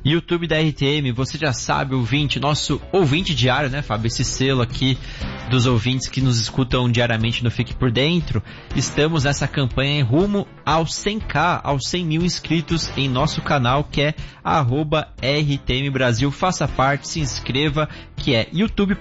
YouTube da RTM. Você já sabe, ouvinte, nosso ouvinte diário, né, Fábio? Esse selo aqui dos ouvintes que nos escutam diariamente no Fique Por Dentro. Estamos nessa campanha em rumo aos 100k, aos 100 mil inscritos em nosso canal, que é @RTM Brasil. Faça parte, se inscreva, que é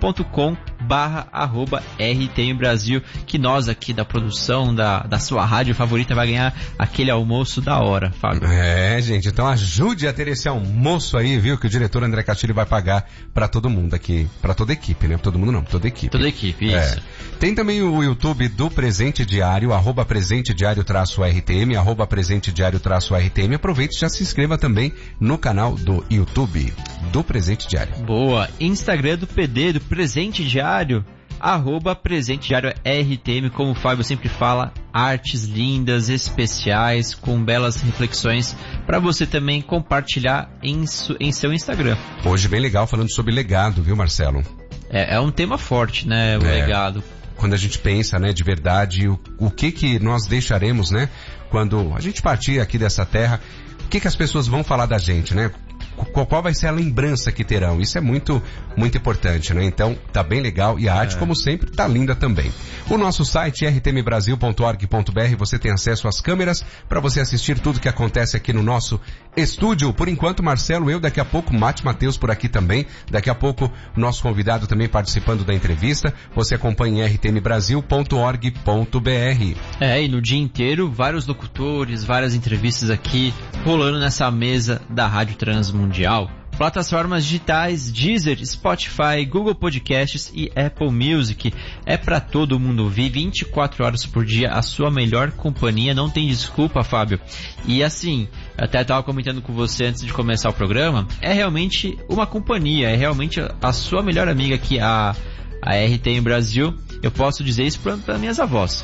youtube.com/RTM Brasil, que nós aqui da produção da sua rádio favorita vai ganhar aquele almoço da hora, Fábio. Gente, então ajude a ter esse almoço aí, viu, que o diretor André Castilho vai pagar pra todo mundo aqui, pra toda a equipe, né? Todo mundo não, toda a equipe. Toda a equipe, isso. Tem também o YouTube do Presente Diário, @Presente Diário-RTM, @Presente Diário-RTM. Aproveite e já se inscreva também no canal do YouTube do Presente Diário. Boa. Instagram do PD, do Presente Diário, @Presente Diário RTM, como o Fábio sempre fala, artes lindas, especiais, com belas reflexões para você também compartilhar em seu Instagram. Hoje bem legal, falando sobre legado, viu, Marcelo? É um tema forte, né, o legado. Quando a gente pensa, né, de verdade, o que nós deixaremos, né, quando a gente partir aqui dessa terra, o que as pessoas vão falar da gente, né? Qual vai ser a lembrança que terão? Isso é muito, muito importante, né? Então, tá bem legal e a arte, como sempre, tá linda também. O nosso site, rtmbrasil.org.br, você tem acesso às câmeras para você assistir tudo que acontece aqui no nosso estúdio. Por enquanto, Marcelo, eu, daqui a pouco, Mate Matheus por aqui também. Daqui a pouco, o nosso convidado também participando da entrevista. Você acompanha em rtmbrasil.org.br. E no dia inteiro, vários locutores, várias entrevistas aqui, rolando nessa mesa da Rádio Transmundial. Plataformas digitais, Deezer, Spotify, Google Podcasts e Apple Music. É pra todo mundo ouvir 24 horas por dia, a sua melhor companhia. Não tem desculpa, Fábio. E assim, até estava comentando com você antes de começar o programa, é realmente uma companhia, é realmente a sua melhor amiga aqui, a RTM Brasil. Eu posso dizer isso para minhas avós.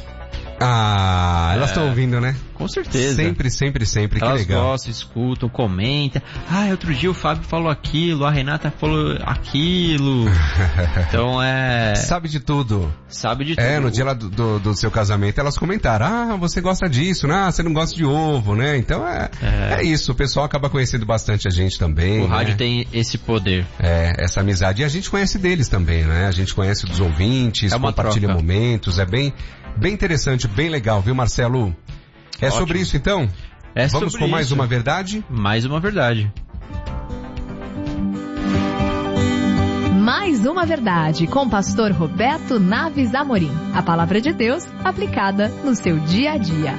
Elas estão ouvindo, né? Com certeza. Sempre, que legal. Elas gostam, escutam, comentam. Outro dia o Fábio falou aquilo, a Renata falou aquilo. Então Sabe de tudo. No dia lá do seu casamento, elas comentaram, você gosta disso, né? Você não gosta de ovo, né? Então é isso, o pessoal acaba conhecendo bastante a gente também. O rádio tem esse poder. Essa amizade. E a gente conhece deles também, né? A gente conhece dos ouvintes, compartilha momentos, é bem interessante, bem legal, viu, Marcelo? Ótimo. Sobre isso, então? Vamos com mais uma verdade? Mais uma verdade. Mais uma verdade, com o pastor Roberto Naves Amorim. A palavra de Deus aplicada no seu dia a dia.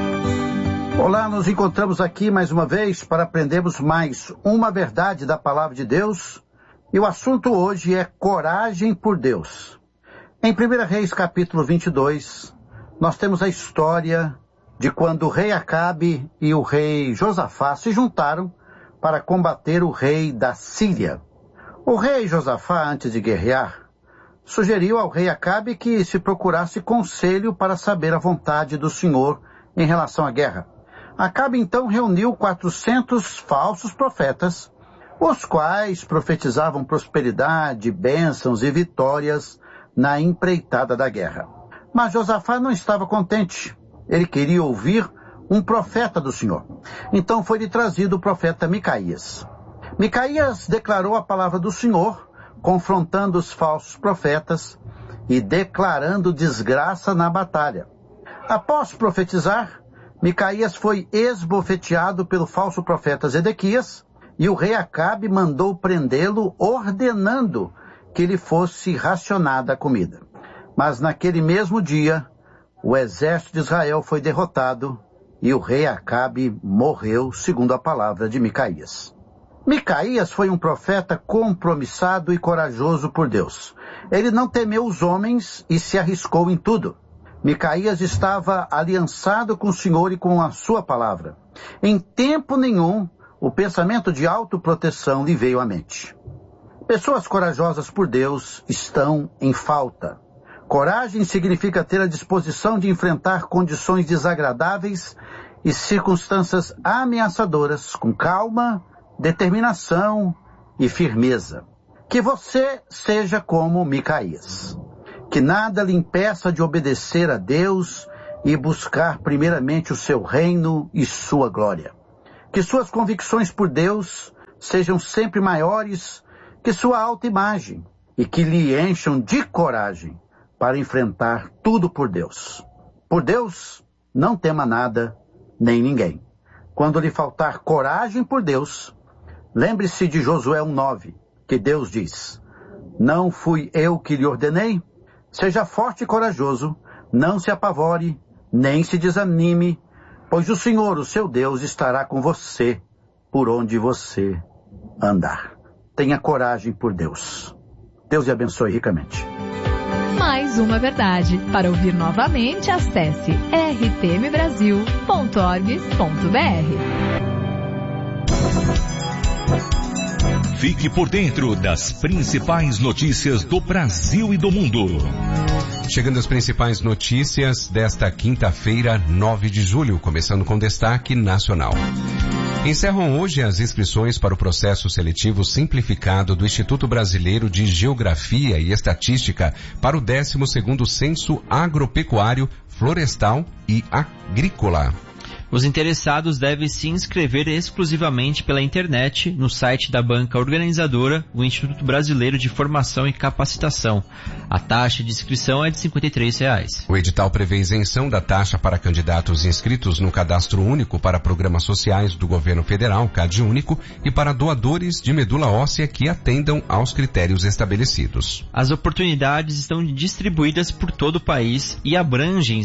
Olá, nos encontramos aqui mais uma vez para aprendermos mais uma verdade da palavra de Deus. E o assunto hoje é coragem por Deus. Em 1 Reis capítulo 22, nós temos a história de quando o rei Acabe e o rei Josafá se juntaram para combater o rei da Síria. O rei Josafá, antes de guerrear, sugeriu ao rei Acabe que se procurasse conselho para saber a vontade do Senhor em relação à guerra. Acabe então reuniu 400 falsos profetas, os quais profetizavam prosperidade, bênçãos e vitórias na empreitada da guerra. Mas Josafá não estava contente. Ele queria ouvir um profeta do Senhor. Então foi-lhe trazido o profeta Micaías. Micaías declarou a palavra do Senhor, confrontando os falsos profetas e declarando desgraça na batalha. Após profetizar, Micaías foi esbofeteado pelo falso profeta Zedequias e o rei Acabe mandou prendê-lo, ordenando que lhe fosse racionada a comida. Mas naquele mesmo dia, o exército de Israel foi derrotado e o rei Acabe morreu, segundo a palavra de Micaías. Micaías foi um profeta compromissado e corajoso por Deus. Ele não temeu os homens e se arriscou em tudo. Micaías estava aliançado com o Senhor e com a sua palavra. Em tempo nenhum, o pensamento de autoproteção lhe veio à mente. Pessoas corajosas por Deus estão em falta. Coragem significa ter a disposição de enfrentar condições desagradáveis e circunstâncias ameaçadoras com calma, determinação e firmeza. Que você seja como Micaías. Que nada lhe impeça de obedecer a Deus e buscar primeiramente o seu reino e sua glória. Que suas convicções por Deus sejam sempre maiores que sua autoimagem e que lhe encham de coragem para enfrentar tudo por Deus. Por Deus, não tema nada nem ninguém. Quando lhe faltar coragem por Deus, lembre-se de Josué 1:9, que Deus diz: não fui eu que lhe ordenei? Seja forte e corajoso, não se apavore, nem se desanime, pois o Senhor, o seu Deus, estará com você por onde você andar. Tenha coragem por Deus. Deus lhe abençoe ricamente. Mais uma verdade. Para ouvir novamente, acesse rtmbrasil.org.br. Fique por dentro das principais notícias do Brasil e do mundo. Chegando às principais notícias desta quinta-feira, 9 de julho, começando com destaque nacional. Encerram hoje as inscrições para o processo seletivo simplificado do Instituto Brasileiro de Geografia e Estatística para o 12º Censo Agropecuário, Florestal e Agrícola. Os interessados devem se inscrever exclusivamente pela internet no site da banca organizadora, o Instituto Brasileiro de Formação e Capacitação. A taxa de inscrição é de R$ 53. O edital prevê isenção da taxa para candidatos inscritos no Cadastro Único para Programas Sociais do Governo Federal, CadÚnico, e para doadores de medula óssea que atendam aos critérios estabelecidos. As oportunidades estão distribuídas por todo o país e abrangem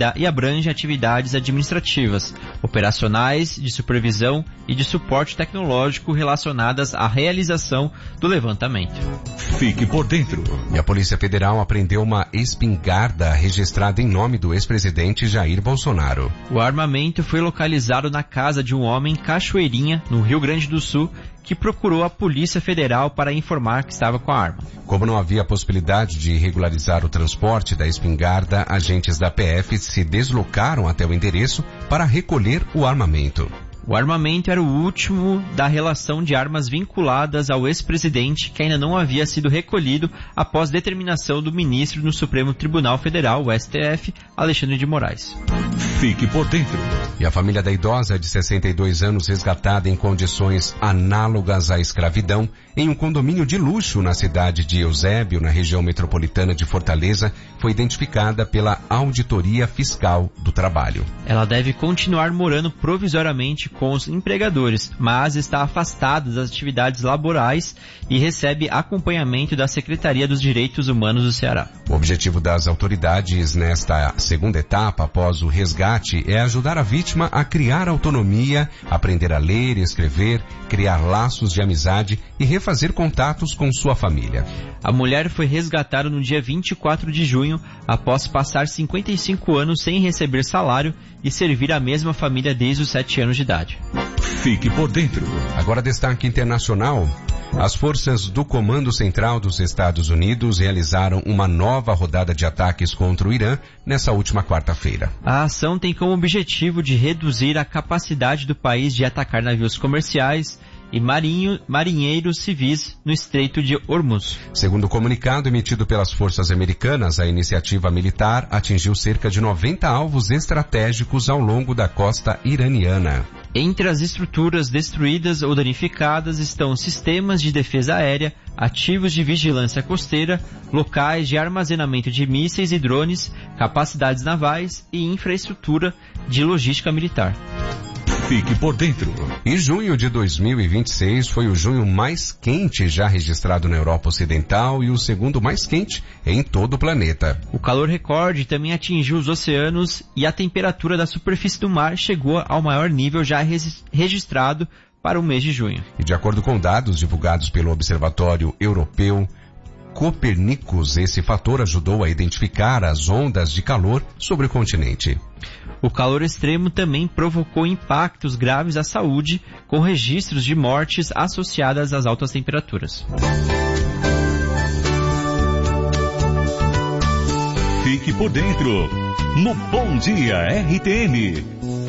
atividades administrativas, operacionais, de supervisão e de suporte tecnológico relacionadas à realização do levantamento. Fique por dentro. E a Polícia Federal apreendeu uma espingarda registrada em nome do ex-presidente Jair Bolsonaro. O armamento foi localizado na casa de um homem em Cachoeirinha, no Rio Grande do Sul, que procurou a Polícia Federal para informar que estava com a arma. Como não havia possibilidade de regularizar o transporte da espingarda, agentes da PF se deslocaram até o endereço para recolher o armamento. O armamento era o último da relação de armas vinculadas ao ex-presidente, que ainda não havia sido recolhido após determinação do ministro no Supremo Tribunal Federal, o STF, Alexandre de Moraes. Fique por dentro. E a família da idosa de 62 anos, resgatada em condições análogas à escravidão, em um condomínio de luxo na cidade de Eusébio, na região metropolitana de Fortaleza, foi identificada pela Auditoria Fiscal do Trabalho. Ela deve continuar morando provisoriamente com os empregadores, mas está afastada das atividades laborais e recebe acompanhamento da Secretaria dos Direitos Humanos do Ceará. O objetivo das autoridades nesta segunda etapa, após o resgate, é ajudar a vítima a criar autonomia, aprender a ler e escrever, criar laços de amizade e refazer contatos com sua família. A mulher foi resgatada no dia 24 de junho, após passar 55 anos sem receber salário e servir a mesma família desde os 7 anos de idade. Fique por dentro. Agora destaque internacional. As forças do Comando Central dos Estados Unidos realizaram uma nova rodada de ataques contra o Irã nessa última quarta-feira. A ação tem como objetivo de reduzir a capacidade do país de atacar navios comerciais e marinheiros civis no Estreito de Hormuz. Segundo o comunicado emitido pelas forças americanas, a iniciativa militar atingiu cerca de 90 alvos estratégicos ao longo da costa iraniana. Entre as estruturas destruídas ou danificadas estão sistemas de defesa aérea, ativos de vigilância costeira, locais de armazenamento de mísseis e drones, capacidades navais e infraestrutura de logística militar. Fique por dentro. E junho de 2026 foi o junho mais quente já registrado na Europa Ocidental e o segundo mais quente em todo o planeta. O calor recorde também atingiu os oceanos e a temperatura da superfície do mar chegou ao maior nível já registrado para o mês de junho. E de acordo com dados divulgados pelo Observatório Europeu Copernicus, esse fator ajudou a identificar as ondas de calor sobre o continente. O calor extremo também provocou impactos graves à saúde, com registros de mortes associadas às altas temperaturas. Fique por dentro no Bom Dia RTM.